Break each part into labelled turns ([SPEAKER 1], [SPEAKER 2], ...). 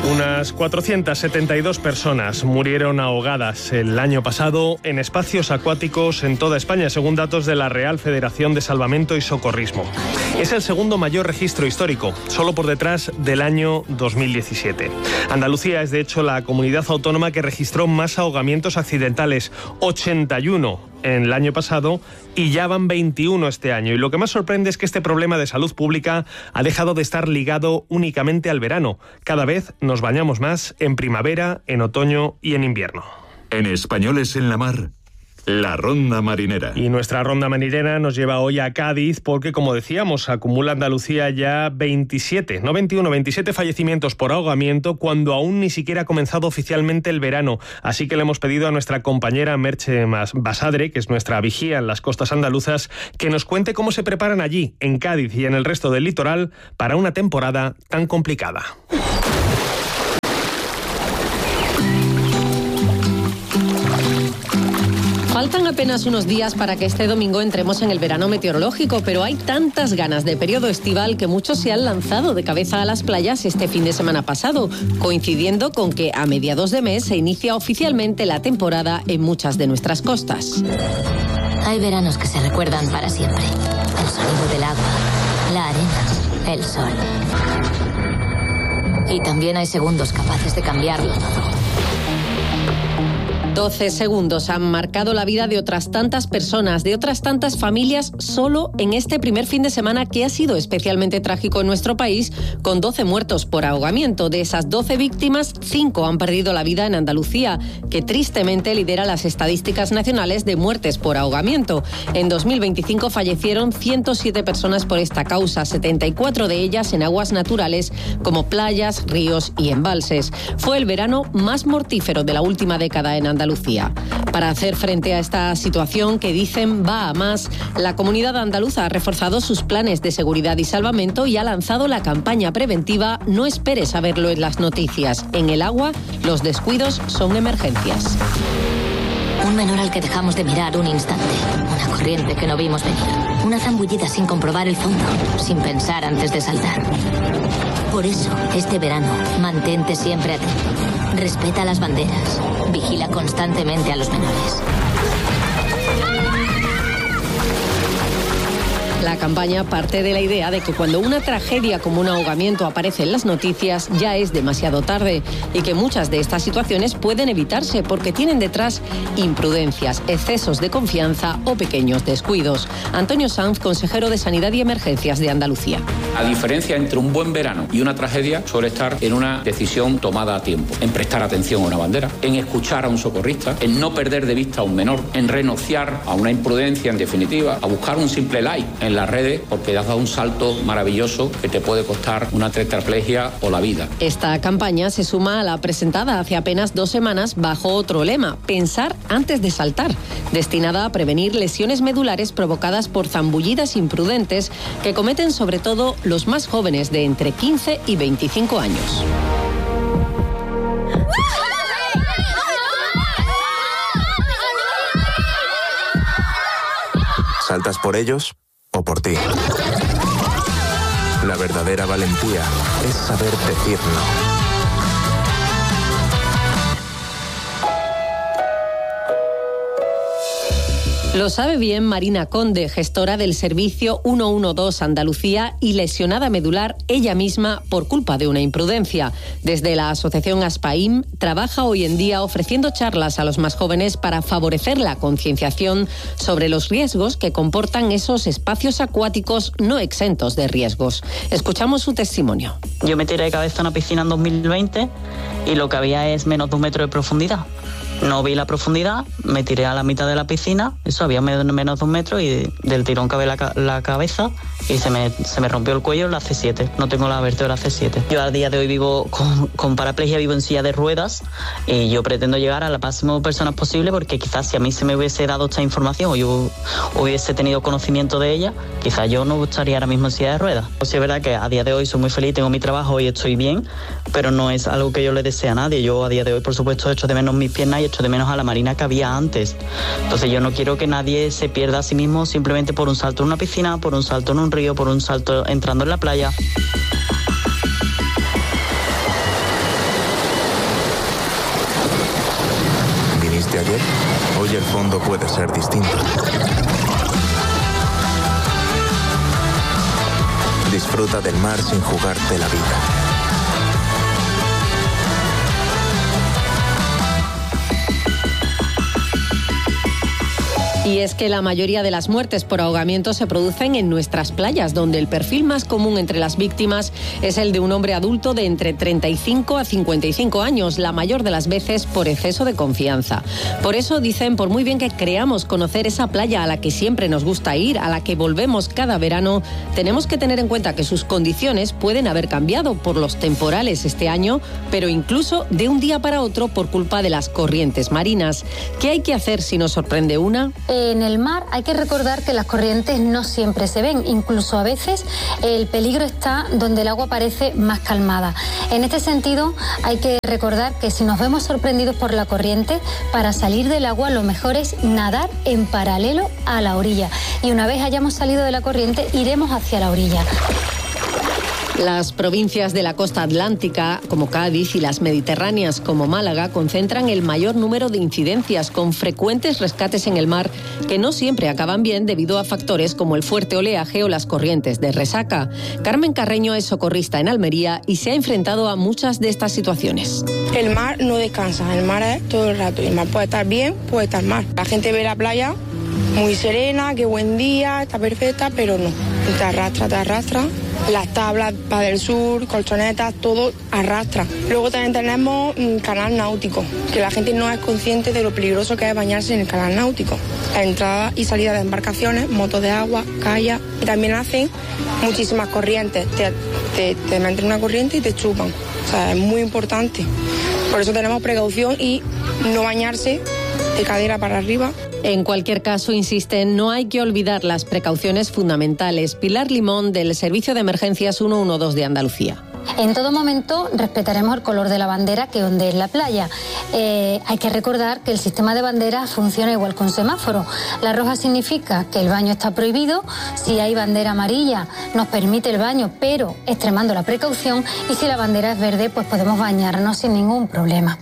[SPEAKER 1] Unas 472 personas murieron ahogadas el año pasado en espacios acuáticos en toda España, según datos de la Real Federación de Salvamento y Socorrismo. Es el segundo mayor registro histórico, solo por detrás del año 2017. Andalucía es, de hecho, la comunidad autónoma que registró más ahogamientos accidentales, 81 en el año pasado, y ya van 21 este año. Y lo que más sorprende es que este problema de salud pública ha dejado de estar ligado únicamente al verano. Cada vez nos bañamos más en primavera, en otoño y en invierno.
[SPEAKER 2] En Españoles en la Mar, la ronda marinera.
[SPEAKER 1] Y nuestra ronda marinera nos lleva hoy a Cádiz porque, como decíamos, acumula Andalucía ya 27 fallecimientos por ahogamiento cuando aún ni siquiera ha comenzado oficialmente el verano. Así que le hemos pedido a nuestra compañera Merche Basadre, que es nuestra vigía en las costas andaluzas, que nos cuente cómo se preparan allí, en Cádiz y en el resto del litoral, para una temporada tan complicada.
[SPEAKER 3] Faltan apenas unos días para que este domingo entremos en el verano meteorológico, pero hay tantas ganas de periodo estival que muchos se han lanzado de cabeza a las playas este fin de semana pasado, coincidiendo con que a mediados de mes se inicia oficialmente la temporada en muchas de nuestras costas.
[SPEAKER 4] Hay veranos que se recuerdan para siempre. El sonido del agua, la arena, el sol. Y también hay segundos capaces de cambiarlo todo.
[SPEAKER 3] 12 segundos han marcado la vida de otras tantas personas, de otras tantas familias, solo en este primer fin de semana que ha sido especialmente trágico en nuestro país, con 12 muertos por ahogamiento. De esas 12 víctimas, 5 han perdido la vida en Andalucía, que tristemente lidera las estadísticas nacionales de muertes por ahogamiento. En 2025 fallecieron 107 personas por esta causa, 74 de ellas en aguas naturales como playas, ríos y embalses. Fue el verano más mortífero de la última década en Andalucía. Para hacer frente a esta situación que dicen va a más, la comunidad andaluza ha reforzado sus planes de seguridad y salvamento y ha lanzado la campaña preventiva No esperes a verlo en las noticias. En el agua, los descuidos son emergencias.
[SPEAKER 4] Un menor al que dejamos de mirar un instante. Una corriente que no vimos venir. Una zambullida sin comprobar el fondo, sin pensar antes de saltar. Por eso, este verano, mantente siempre atento. Respeta las banderas. Vigila constantemente a los menores.
[SPEAKER 3] La campaña parte de la idea de que cuando una tragedia como un ahogamiento aparece en las noticias ya es demasiado tarde y que muchas de estas situaciones pueden evitarse porque tienen detrás imprudencias, excesos de confianza o pequeños descuidos. Antonio Sanz, consejero de Sanidad y Emergencias de Andalucía.
[SPEAKER 5] La diferencia entre un buen verano y una tragedia suele estar en una decisión tomada a tiempo, en prestar atención a una bandera, en escuchar a un socorrista, en no perder de vista a un menor, en renunciar a una imprudencia, en definitiva, a buscar un simple like en las redes porque has dado un salto maravilloso que te puede costar una tetraplegia o la vida.
[SPEAKER 3] Esta campaña se suma a la presentada hace apenas 2 semanas bajo otro lema, pensar antes de saltar, destinada a prevenir lesiones medulares provocadas por zambullidas imprudentes que cometen sobre todo los más jóvenes de entre 15 y 25 años.
[SPEAKER 6] ¿Saltas por ellos o por ti? La verdadera valentía es saber decir no.
[SPEAKER 3] Lo sabe bien Marina Conde, gestora del servicio 112 Andalucía y lesionada medular ella misma por culpa de una imprudencia. Desde la asociación ASPAIM trabaja hoy en día ofreciendo charlas a los más jóvenes para favorecer la concienciación sobre los riesgos que comportan esos espacios acuáticos no exentos de riesgos. Escuchamos su testimonio.
[SPEAKER 7] Yo me tiré de cabeza a una piscina en 2020 y lo que había es menos de 1 metro de profundidad. No vi la profundidad, me tiré a la mitad de la piscina, eso había menos de 1 metro y del tirón cabé la cabeza y se me rompió el cuello, la C7. No tengo la vértebra C7. Yo a día de hoy vivo con paraplegia, vivo en silla de ruedas y yo pretendo llegar a la máxima de personas posible porque quizás si a mí se me hubiese dado esta información o yo hubiese tenido conocimiento de ella, quizás yo no estaría ahora mismo en silla de ruedas. O sea, es verdad que a día de hoy soy muy feliz, tengo mi trabajo y estoy bien, pero no es algo que yo le desee a nadie. Yo a día de hoy, por supuesto, echo de menos mis piernas y echo de menos a la Marina que había antes. Entonces yo no quiero que nadie se pierda a sí mismo simplemente por un salto en una piscina, por un salto en un río, por un salto entrando en la playa.
[SPEAKER 6] el fondo puede ser distinto. Disfruta del mar sin jugarte la vida.
[SPEAKER 3] Y es que la mayoría de las muertes por ahogamiento se producen en nuestras playas, donde el perfil más común entre las víctimas es el de un hombre adulto de entre 35 a 55 años, la mayor de las veces por exceso de confianza. Por eso dicen, por muy bien que creamos conocer esa playa a la que siempre nos gusta ir, a la que volvemos cada verano, tenemos que tener en cuenta que sus condiciones pueden haber cambiado por los temporales este año, pero incluso de un día para otro por culpa de las corrientes marinas. ¿Qué hay que hacer si nos sorprende una?
[SPEAKER 8] En el mar hay que recordar que las corrientes no siempre se ven, incluso a veces el peligro está donde el agua parece más calmada. En este sentido hay que recordar que si nos vemos sorprendidos por la corriente, para salir del agua lo mejor es nadar en paralelo a la orilla y una vez hayamos salido de la corriente iremos hacia la orilla.
[SPEAKER 3] Las provincias de la costa atlántica, como Cádiz, y las mediterráneas, como Málaga, concentran el mayor número de incidencias, con frecuentes rescates en el mar que no siempre acaban bien debido a factores como el fuerte oleaje o las corrientes de resaca. Carmen Carreño es socorrista en Almería y se ha enfrentado a muchas de estas situaciones.
[SPEAKER 9] El mar no descansa, el mar es todo el rato. El mar puede estar bien, puede estar mal. La gente ve la playa muy serena, qué buen día, está perfecta, pero no. Te arrastra. Las tablas para del sur, colchonetas, todo arrastra. Luego también tenemos canal náutico, que la gente no es consciente de lo peligroso que es bañarse en el canal náutico. La entrada y salida de embarcaciones, motos de agua, kayak, y también hacen muchísimas corrientes. Te meten una corriente y te chupan. O sea, es muy importante. Por eso tenemos precaución y no bañarse de cadera para arriba.
[SPEAKER 3] En cualquier caso, insisten, no hay que olvidar las precauciones fundamentales. Pilar Limón, del Servicio de Emergencias 112 de Andalucía.
[SPEAKER 8] En todo momento respetaremos el color de la bandera que ondee en la playa. Hay que recordar que el sistema de banderas funciona igual que un semáforo. La roja significa que el baño está prohibido. Si hay bandera amarilla, nos permite el baño, pero extremando la precaución. Y si la bandera es verde, pues podemos bañarnos sin ningún problema.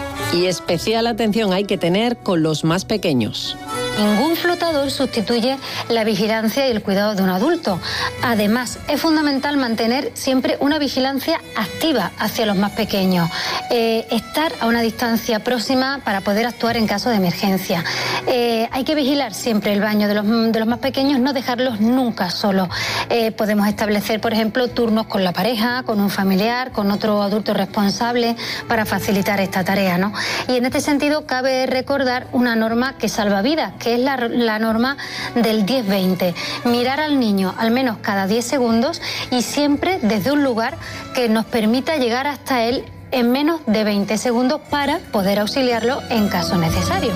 [SPEAKER 3] Y especial atención hay que tener con los más pequeños.
[SPEAKER 8] Ningún flotador sustituye la vigilancia y el cuidado de un adulto. Además, es fundamental mantener siempre una vigilancia activa hacia los más pequeños. Estar a una distancia próxima para poder actuar en caso de emergencia. Hay que vigilar siempre el baño de los más pequeños, no dejarlos nunca solos. Podemos establecer, por ejemplo, turnos con la pareja, con un familiar, con otro adulto responsable para facilitar esta tarea, ¿no? Y en este sentido cabe recordar una norma que salva vidas, que es la norma del 10-20. Mirar al niño al menos cada 10 segundos y siempre desde un lugar que nos permita llegar hasta él en menos de 20 segundos para poder auxiliarlo en caso necesario.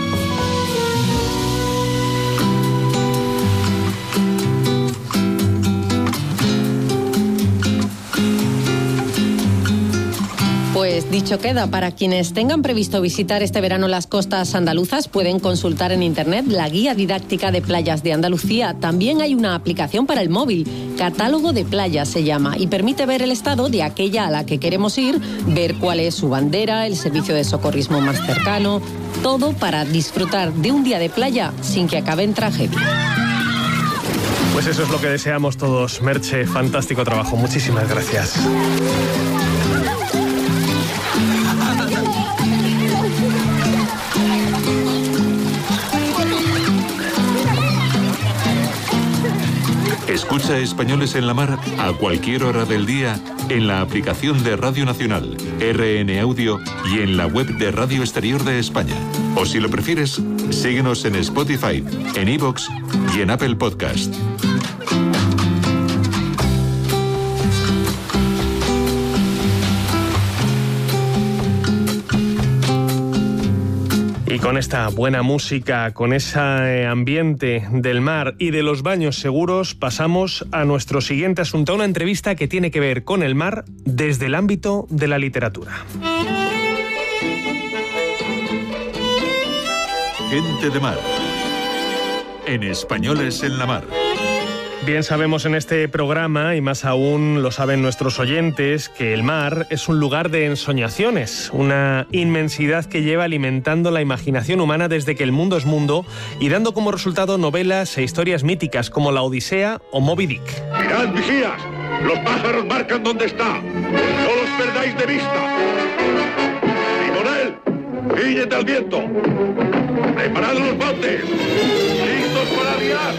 [SPEAKER 3] Pues dicho queda, para quienes tengan previsto visitar este verano las costas andaluzas, pueden consultar en internet la guía didáctica de playas de Andalucía. También hay una aplicación para el móvil, Catálogo de Playas se llama, y permite ver el estado de aquella a la que queremos ir, ver cuál es su bandera, el servicio de socorrismo más cercano, todo para disfrutar de un día de playa sin que acabe en tragedia.
[SPEAKER 1] Pues eso es lo que deseamos todos. Merche, fantástico trabajo. Muchísimas gracias.
[SPEAKER 2] Escucha Españoles en la Mar a cualquier hora del día en la aplicación de Radio Nacional, RN Audio y en la web de Radio Exterior de España. O si lo prefieres, síguenos en Spotify, en iVoox y en Apple Podcast.
[SPEAKER 1] Y con esta buena música, con ese ambiente del mar y de los baños seguros, pasamos a nuestro siguiente asunto, una entrevista que tiene que ver con el mar desde el ámbito de la literatura.
[SPEAKER 2] Gente de mar. En Españoles en la Mar.
[SPEAKER 1] Bien sabemos en este programa, y más aún lo saben nuestros oyentes, que el mar es un lugar de ensoñaciones, una inmensidad que lleva alimentando la imaginación humana desde que el mundo es mundo y dando como resultado novelas e historias míticas como La Odisea o Moby Dick.
[SPEAKER 10] ¡Mirad, vigías! ¡Los pájaros marcan dónde está! ¡No los perdáis de vista! ¡Timonel! ¡Guíñete al viento! ¡Preparad los botes! ¡Listos para arriar!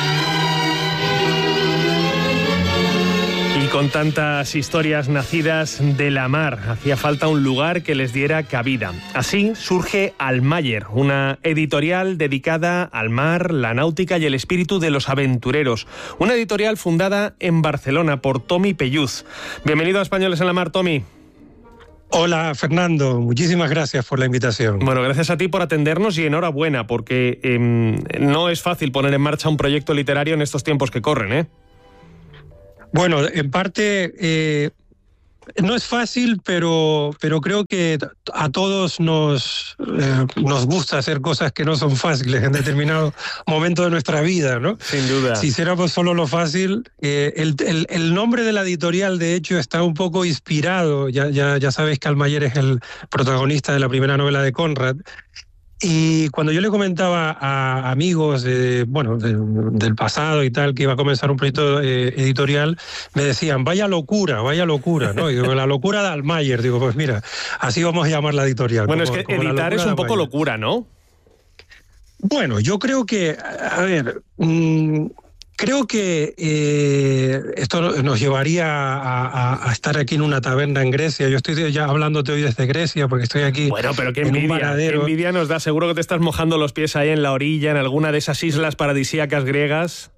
[SPEAKER 1] Y con tantas historias nacidas de la mar, hacía falta un lugar que les diera cabida. Así surge Almayer, una editorial dedicada al mar, la náutica y el espíritu de los aventureros. Una editorial fundada en Barcelona por Tomi Pelluz. Bienvenido a Españoles en la Mar, Tomi.
[SPEAKER 11] Hola, Fernando. Muchísimas gracias por la invitación.
[SPEAKER 1] Bueno, gracias a ti por atendernos y enhorabuena, porque no es fácil poner en marcha un proyecto literario en estos tiempos que corren, ¿eh?
[SPEAKER 11] Bueno, en parte no es fácil, pero creo que a todos nos gusta hacer cosas que no son fáciles en determinado momento de nuestra vida, ¿no?
[SPEAKER 1] Sin duda.
[SPEAKER 11] Si hiciéramos solo lo fácil, el nombre de la editorial, de hecho, está un poco inspirado. Ya sabéis que Almayer es el protagonista de la primera novela de Conrad. Y cuando yo le comentaba a amigos del pasado y tal, que iba a comenzar un proyecto editorial, me decían, vaya locura, ¿no? Y digo, la locura de Almayer. Digo, pues mira, así vamos a llamar la editorial.
[SPEAKER 1] Bueno, es que editar es un poco locura, ¿no?
[SPEAKER 11] Bueno, yo creo que, a ver... Creo que esto nos llevaría a estar aquí en una taberna en Grecia. Yo estoy ya hablándote hoy desde Grecia porque estoy aquí.
[SPEAKER 1] Bueno, pero qué envidia nos da. Seguro que te estás mojando los pies ahí en la orilla, en alguna de esas islas paradisíacas griegas.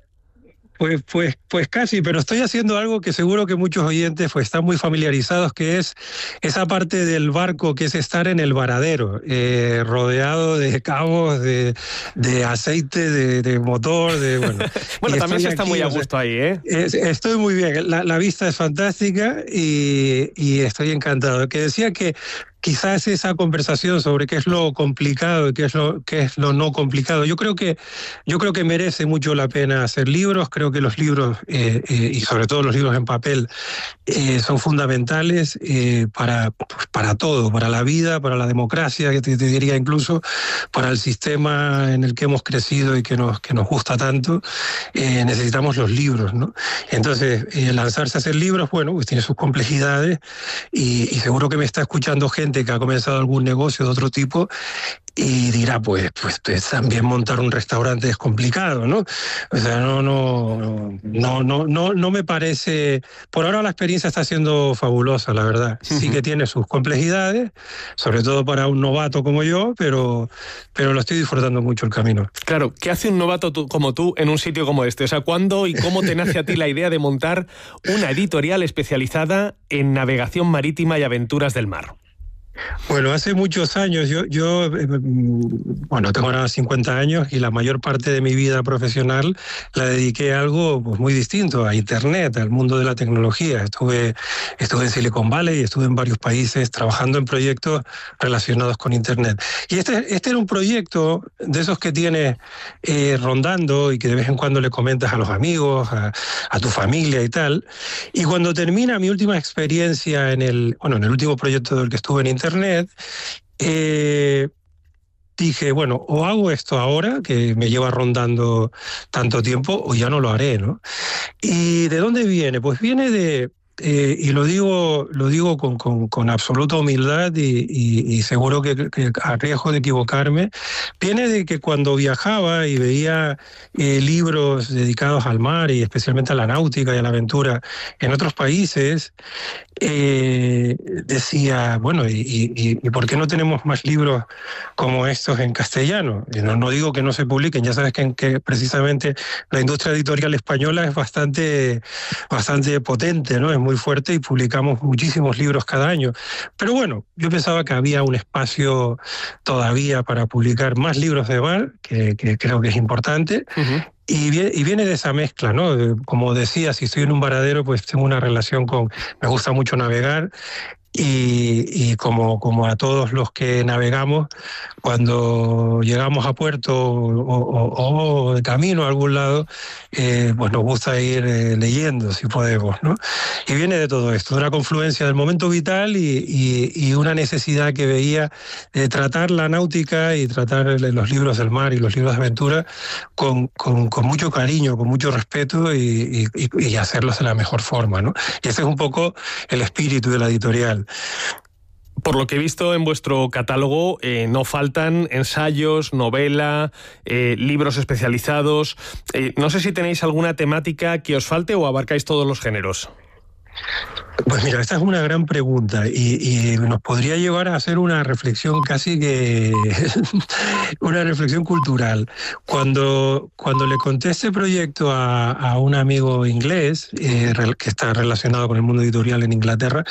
[SPEAKER 11] Pues casi, pero estoy haciendo algo que seguro que muchos oyentes están muy familiarizados, que es esa parte del barco que es estar en el varadero, rodeado de cabos, de aceite, de motor,
[SPEAKER 1] Bueno, también se está muy a gusto ahí, ¿eh?
[SPEAKER 11] Estoy muy bien, la vista es fantástica y estoy encantado. Que decía que quizás esa conversación sobre qué es lo complicado y qué es lo no complicado, yo creo que merece mucho la pena hacer libros. Creo que los libros, y sobre todo los libros en papel, son fundamentales para todo, para la vida, para la democracia, que te diría incluso, para el sistema en el que hemos crecido y que nos gusta tanto. Necesitamos los libros, ¿no? Entonces, lanzarse a hacer libros, bueno, pues tiene sus complejidades y seguro que me está escuchando gente que ha comenzado algún negocio de otro tipo y dirá, pues también montar un restaurante es complicado, ¿no? O sea, no me parece... Por ahora la experiencia está siendo fabulosa, la verdad. Sí que tiene sus complejidades, sobre todo para un novato como yo, pero lo estoy disfrutando mucho el camino.
[SPEAKER 1] Claro, ¿qué hace un novato como tú en un sitio como este? O sea, ¿cuándo y cómo te nace a ti la idea de montar una editorial especializada en navegación marítima y aventuras del mar?
[SPEAKER 11] Bueno, hace muchos años, yo tengo ahora 50 años y la mayor parte de mi vida profesional la dediqué a algo muy distinto, a Internet, al mundo de la tecnología. Estuve en Silicon Valley y estuve en varios países trabajando en proyectos relacionados con Internet. Y este era un proyecto de esos que tienes rondando y que de vez en cuando le comentas a los amigos, a tu familia y tal. Y cuando termina mi última experiencia en el último proyecto del que estuve en Internet, dije, bueno, o hago esto ahora, que me lleva rondando tanto tiempo, o ya no lo haré, ¿no? ¿Y de dónde viene? Pues viene de... y lo digo con absoluta humildad y seguro que a riesgo de equivocarme, viene de que cuando viajaba y veía libros dedicados al mar y especialmente a la náutica y a la aventura en otros países, decía, bueno, ¿y por qué no tenemos más libros como estos en castellano? No digo que no se publiquen, ya sabes que precisamente la industria editorial española es bastante potente, ¿no? Es muy fuerte y publicamos muchísimos libros cada año. Pero bueno, yo pensaba que había un espacio todavía para publicar más libros de mar, que creo que es importante. Uh-huh. Y viene de esa mezcla, ¿no? Como decía, si estoy en un varadero, pues tengo una relación me gusta mucho navegar. y como a todos los que navegamos, cuando llegamos a puerto o de camino a algún lado, pues nos gusta ir leyendo, si podemos, ¿no? Y viene de todo esto, de una confluencia del momento vital y una necesidad que veía de tratar la náutica y tratar los libros del mar y los libros de aventura con mucho cariño, con mucho respeto y hacerlos de la mejor forma, ¿no? Y ese es un poco el espíritu de la editorial.
[SPEAKER 1] Por lo que he visto en vuestro catálogo, no faltan ensayos, novela, libros especializados. No sé si tenéis alguna temática que os falte o abarcáis todos los géneros.
[SPEAKER 11] Pues mira, esta es una gran pregunta y nos podría llevar a hacer una reflexión casi que una reflexión cultural. Cuando le conté este proyecto a un amigo inglés que está relacionado con el mundo editorial en Inglaterra,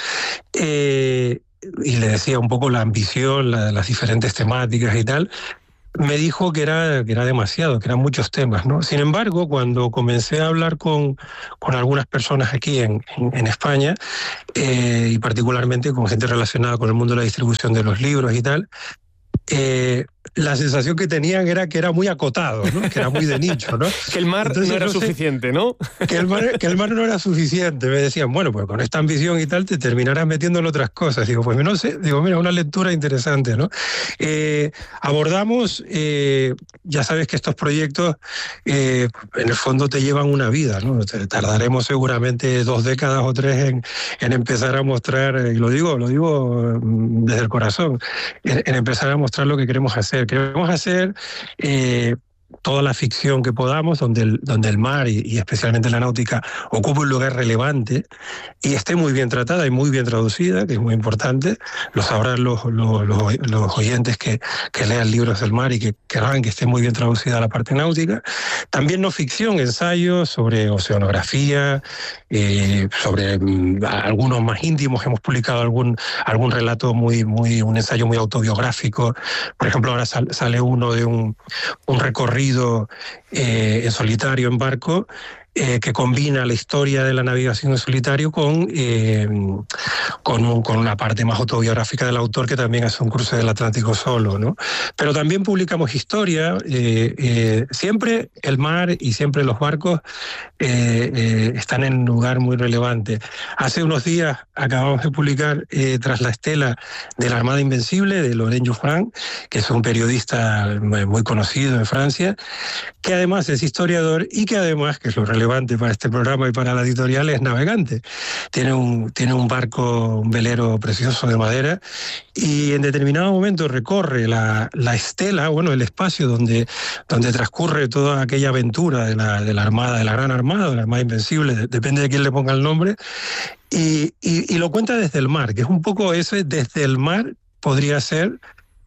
[SPEAKER 11] y le decía un poco la ambición, las diferentes temáticas y tal, me dijo que era demasiado, que eran muchos temas, ¿no? Sin embargo, cuando comencé a hablar con algunas personas aquí en España, y particularmente con gente relacionada con el mundo de la distribución de los libros y tal, la sensación que tenían era que era muy acotado, ¿no? Que era muy de nicho, ¿no?
[SPEAKER 1] Que el mar no era suficiente, ¿no?
[SPEAKER 11] Que el mar no era suficiente. Me decían, bueno, pues con esta ambición y tal te terminarás metiendo en otras cosas. Digo, pues no sé, mira, una lectura interesante, ¿no? Abordamos, ya sabes que estos proyectos en el fondo te llevan una vida, ¿no? Tardaremos seguramente 2 décadas o 3 en empezar a mostrar, y lo digo desde el corazón, en empezar a mostrar lo que queremos hacer. Queremos hacer toda la ficción que podamos, donde el mar y especialmente la náutica ocupa un lugar relevante y esté muy bien tratada y muy bien traducida, que es muy importante. Lo sabrán los oyentes que lean libros del mar y que querrán que esté muy bien traducida la parte náutica. También no ficción, ensayos sobre oceanografía, sobre algunos más íntimos. Hemos publicado algún relato un ensayo muy autobiográfico. Por ejemplo, ahora sale uno de un recorrido en solitario en barco, que combina la historia de la navegación en solitario con una parte más autobiográfica del autor, que también hace un cruce del Atlántico solo, ¿no? Pero también publicamos historia. Siempre el mar y siempre los barcos están en un lugar muy relevante. Hace unos días acabamos de publicar Tras la estela de la Armada Invencible, de Laurent Jouffran, que es un periodista muy conocido en Francia, que además es historiador y que además, que es lo relevante para este programa y para la editorial, es navegante. Tiene un barco, un velero precioso de madera, y en determinado momento recorre la estela, bueno, el espacio donde transcurre toda aquella aventura de la Armada, de la Gran Armada, de la Armada Invencible, depende de quién le ponga el nombre, y lo cuenta desde el mar, que es un poco ese, desde el mar podría ser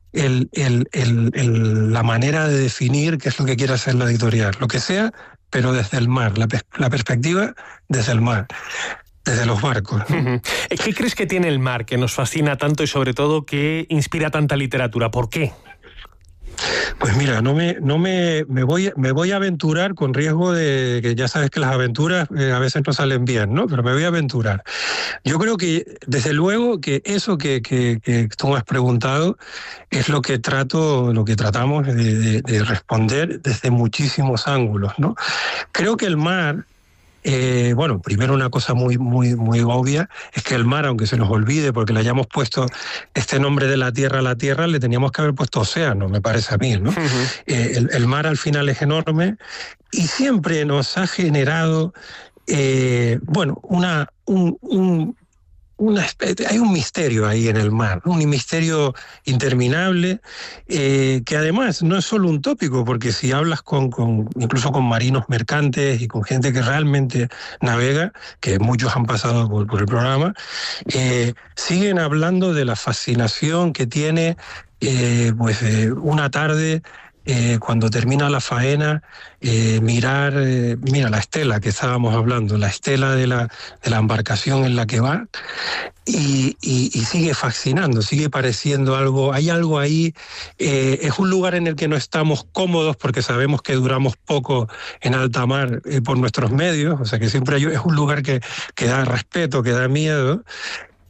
[SPEAKER 11] la manera de definir qué es lo que quiere hacer la editorial, lo que sea, pero desde el mar, la perspectiva desde el mar, desde los barcos, ¿no?
[SPEAKER 1] ¿Qué crees que tiene el mar que nos fascina tanto y sobre todo que inspira tanta literatura? ¿Por qué?
[SPEAKER 11] Pues mira, me voy a aventurar con riesgo de que ya sabes que las aventuras a veces no salen bien, ¿no? Pero me voy a aventurar. Yo creo que, desde luego, que eso que tú me has preguntado es lo que tratamos de responder desde muchísimos ángulos, ¿no? Creo que el mar, bueno, primero una cosa muy obvia es que el mar, aunque se nos olvide porque le hayamos puesto este nombre de la tierra a la tierra, le teníamos que haber puesto océano, me parece a mí, ¿no? Uh-huh. El mar al final es enorme y siempre nos ha generado, bueno, hay un misterio ahí en el mar, un misterio interminable, que además no es solo un tópico, porque si hablas incluso con marinos mercantes y con gente que realmente navega, que muchos han pasado por el programa, siguen hablando de la fascinación que tiene una tarde, cuando termina la faena, mira la estela que estábamos hablando, la estela de la embarcación en la que va, y sigue fascinando, sigue pareciendo algo, hay algo ahí. Es un lugar en el que no estamos cómodos porque sabemos que duramos poco en alta mar por nuestros medios, o sea que siempre es un lugar que da respeto, que da miedo.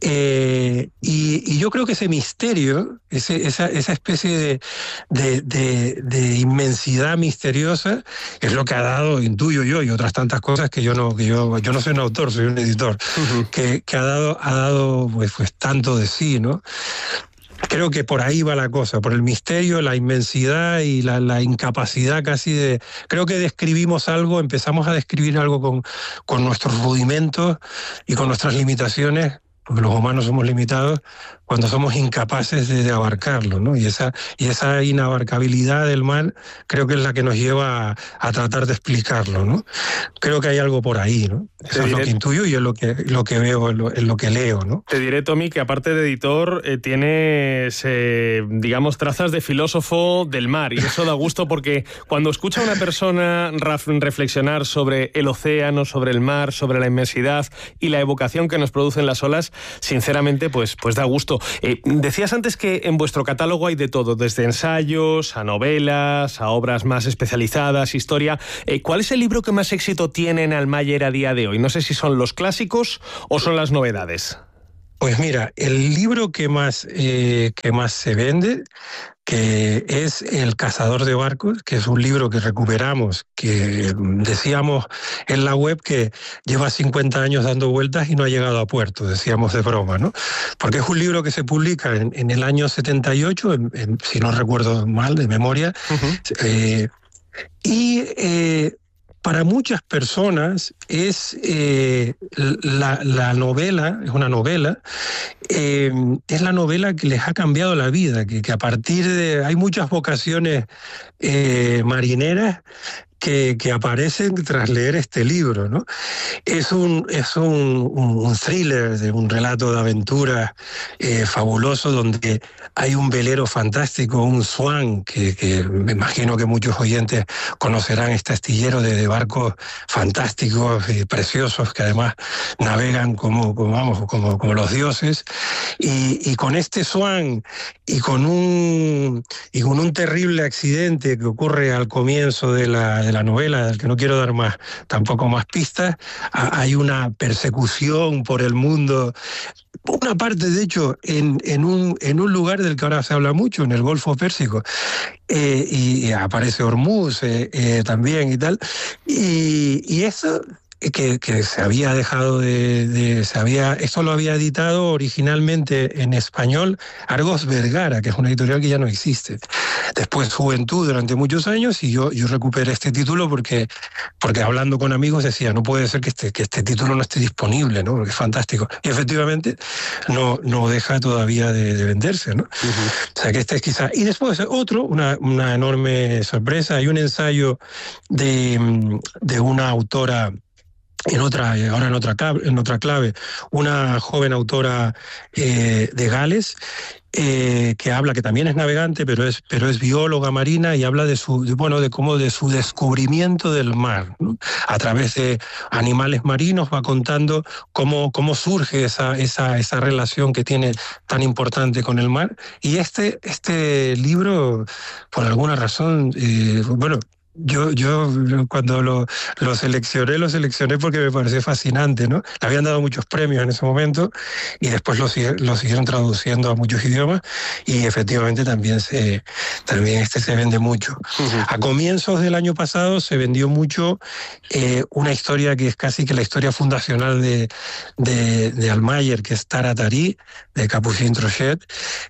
[SPEAKER 11] Y yo creo que ese misterio, esa especie de inmensidad misteriosa, es lo que ha dado, intuyo yo, y otras tantas cosas que yo no soy un autor, soy un editor, que ha dado pues tanto de sí, ¿no? Creo que por ahí va la cosa, por el misterio, la inmensidad y la incapacidad casi de... Creo que describimos algo, empezamos a describir algo con nuestros rudimentos y con nuestras limitaciones, porque los humanos somos limitados, cuando somos incapaces de abarcarlo, ¿no? Y esa inabarcabilidad del mal creo que es la que nos lleva a tratar de explicarlo, ¿no? Creo que hay algo por ahí, ¿no? Eso es lo que intuyo y es lo que veo, es lo que leo, ¿no?
[SPEAKER 1] Te diré, Tommy, que aparte de editor, tienes, digamos, trazas de filósofo del mar, y eso da gusto porque cuando escucha a una persona reflexionar sobre el océano, sobre el mar, sobre la inmensidad y la evocación que nos producen las olas, sinceramente, pues da gusto. Decías antes que en vuestro catálogo hay de todo, desde ensayos, a novelas, a obras más especializadas, historia. ¿Cuál es el libro que más éxito tiene en Almayer a día de hoy? No sé si son los clásicos o son las novedades.
[SPEAKER 11] Pues mira, el libro que más se vende, que es El cazador de barcos, que es un libro que recuperamos, que decíamos en la web que lleva 50 años dando vueltas y no ha llegado a puerto, decíamos de broma, ¿no? Porque es un libro que se publica en el año 78, si no recuerdo mal, de memoria, para muchas personas es la novela, es una novela, es la novela que les ha cambiado la vida, que a partir de... Hay muchas vocaciones marineras que aparecen tras leer este libro, ¿no? Es un thriller, de un relato de aventura fabuloso, donde hay un velero fantástico, un Swan, que me imagino que muchos oyentes conocerán, este astillero de barcos fantásticos y preciosos que además navegan como los dioses, y con este Swan y con un terrible accidente que ocurre al comienzo de la novela, del que no quiero dar tampoco más pistas, hay una persecución por el mundo. Una parte, de hecho, en un lugar del que ahora se habla mucho, en el Golfo Pérsico, y aparece Hormuz también y tal, y eso... Que se había dejado esto lo había editado originalmente en español Argos Vergara, que es una editorial que ya no existe. Después Juventud durante muchos años, y yo recuperé este título porque hablando con amigos decía, no puede ser que este título no esté disponible, ¿no? Porque es fantástico. Y efectivamente no deja todavía de venderse, ¿no? O sea que este es quizá... Y después otro, una enorme sorpresa, hay un ensayo de una autora en otra clave, una joven autora de Gales, que habla, que también es navegante, pero es bióloga marina, y habla de su descubrimiento del mar, ¿no? A través de animales marinos va contando cómo surge esa relación que tiene tan importante con el mar. Y este libro, por alguna razón, Yo cuando lo seleccioné porque me pareció fascinante, ¿no? Le habían dado muchos premios en ese momento y después lo siguieron traduciendo a muchos idiomas, y efectivamente también se vende mucho. A comienzos del año pasado se vendió mucho una historia que es casi que la historia fundacional de Almayer, que es Taratari, de Capucine Trochet,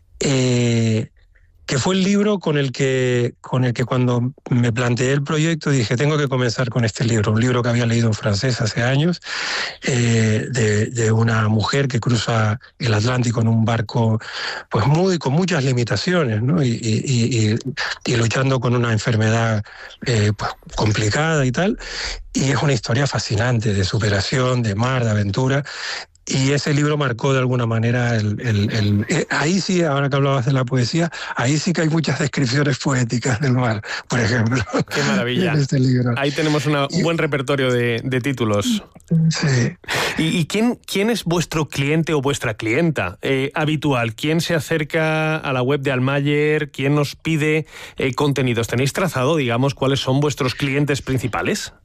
[SPEAKER 11] que fue el libro con el que cuando me planteé el proyecto dije, tengo que comenzar con este libro, un libro que había leído en francés hace años, de una mujer que cruza el Atlántico en un barco pues con muchas limitaciones, ¿no? y luchando con una enfermedad pues complicada y tal, y es una historia fascinante de superación, de mar, de aventura. Y ese libro marcó de alguna manera ahí sí, ahora que hablabas de la poesía, ahí sí que hay muchas descripciones poéticas del mar, por ejemplo.
[SPEAKER 1] ¡Qué maravilla! En este libro. Ahí tenemos un buen repertorio de títulos.
[SPEAKER 11] Sí.
[SPEAKER 1] ¿Y quién es vuestro cliente o vuestra clienta habitual? ¿Quién se acerca a la web de Almayer? ¿Quién nos pide contenidos? ¿Tenéis trazado, digamos, cuáles son vuestros clientes principales?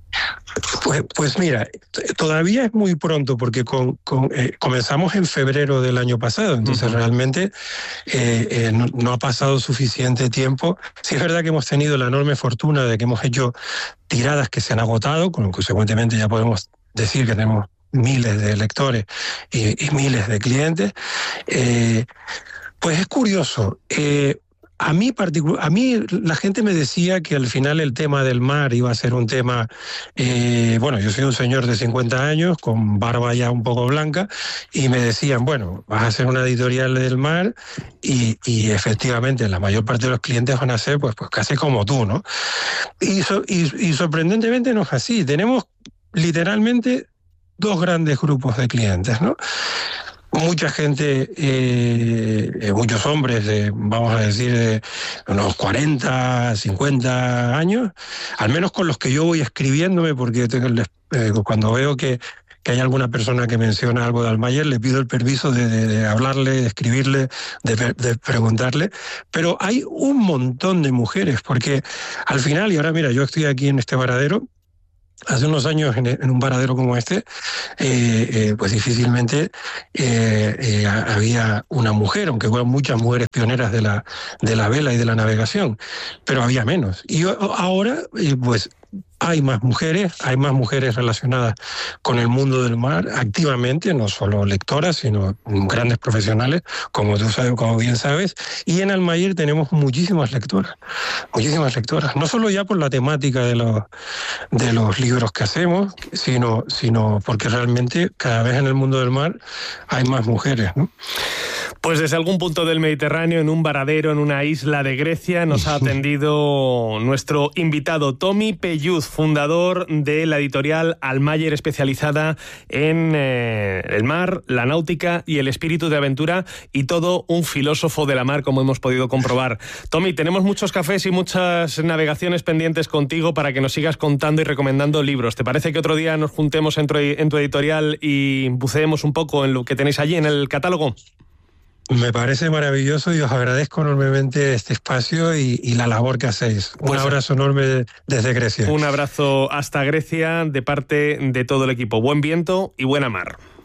[SPEAKER 11] Pues mira, todavía es muy pronto porque comenzamos en febrero del año pasado, entonces realmente no ha pasado suficiente tiempo. Sí es verdad que hemos tenido la enorme fortuna de que hemos hecho tiradas que se han agotado, consecuentemente ya podemos decir que tenemos miles de lectores y miles de clientes. Pues es curioso. A mí la gente me decía que al final el tema del mar iba a ser un tema... bueno, yo soy un señor de 50 años, con barba ya un poco blanca, y me decían, bueno, vas a hacer una editorial del mar y efectivamente la mayor parte de los clientes van a ser pues casi como tú, ¿no? Y sorprendentemente no es así. Tenemos literalmente dos grandes grupos de clientes, ¿no? Mucha gente, muchos hombres, vamos a decir, de unos 40, 50 años, al menos con los que yo voy escribiéndome, porque cuando veo que hay alguna persona que menciona algo de Almayer, le pido el permiso de hablarle, de escribirle, de preguntarle. Pero hay un montón de mujeres, porque al final, y ahora mira, yo estoy aquí en este varadero. Hace unos años en un varadero como este, pues difícilmente había una mujer, aunque hubo muchas mujeres pioneras de la vela y de la navegación, pero había menos. Y ahora, pues hay más mujeres relacionadas con el mundo del mar activamente, no solo lectoras, sino grandes profesionales, como tú sabes, como bien sabes. Y en Almayer tenemos muchísimas lectoras, no solo ya por la temática de los libros que hacemos, sino porque realmente cada vez en el mundo del mar hay más mujeres, ¿no?
[SPEAKER 1] Pues desde algún punto del Mediterráneo, en un varadero, en una isla de Grecia, nos ha atendido nuestro invitado Tomi Pelluz, fundador de la editorial Almayer, especializada en el mar, la náutica y el espíritu de aventura, y todo un filósofo de la mar, como hemos podido comprobar. Tomi, tenemos muchos cafés y muchas navegaciones pendientes contigo para que nos sigas contando y recomendando libros. ¿Te parece que otro día nos juntemos en tu editorial y buceemos un poco en lo que tenéis allí en el catálogo?
[SPEAKER 11] Me parece maravilloso y os agradezco enormemente este espacio y la labor que hacéis. Un abrazo enorme desde Grecia.
[SPEAKER 1] Un abrazo hasta Grecia de parte de todo el equipo. Buen viento y buena mar.